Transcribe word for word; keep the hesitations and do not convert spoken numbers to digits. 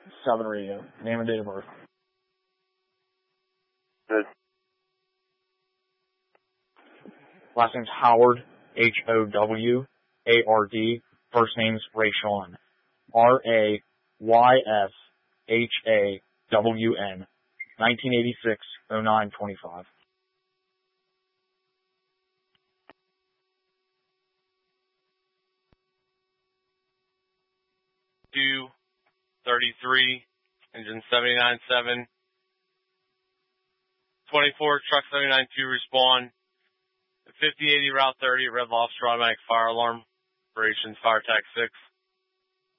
seven radio. Name and date of birth. Good. Last name's Howard, H O W A R D. First name's Rayshawn, R A Y S H A W N. nineteen eighty-six oh nine twenty-five. Two, thirty-three, engine seventy-nine seven. twenty-four, truck seventy-nine two, respawn. fifty eighty, route thirty, red lobster automatic fire alarm. Operations fire tax six.